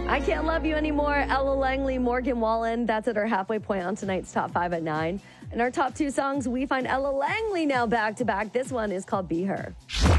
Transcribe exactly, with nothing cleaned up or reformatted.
I Can't Love You Anymore, Ella Langley, Morgan Wallen. That's at our halfway point on tonight's Top five at nine. In our top two songs, we find Ella Langley now back to back. This one is called Be Her.